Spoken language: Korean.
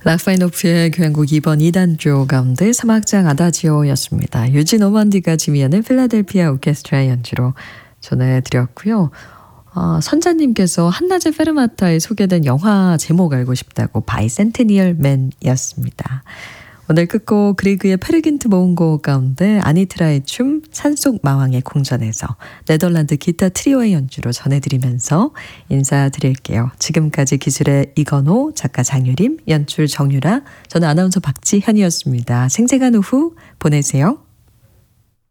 라파이노프의 교향곡 2번 2단조 가운데 사막장 아다지오였습니다. 유진 오만디가 지휘하는 필라델피아 오케스트라의 연주로 전해드렸고요. 선자님께서 한낮의 페르마타에 소개된 영화 제목 알고 싶다고 바이센테니얼 맨이었습니다. 오늘 끝곡 그리그의 페르긴트 모음곡 가운데 아니트라의 춤 산속 마왕의 궁전에서 네덜란드 기타 트리오의 연주로 전해드리면서 인사드릴게요. 지금까지 기술의 이건호, 작가 장유림, 연출 정유라, 저는 아나운서 박지현이었습니다. 생생한 오후 보내세요.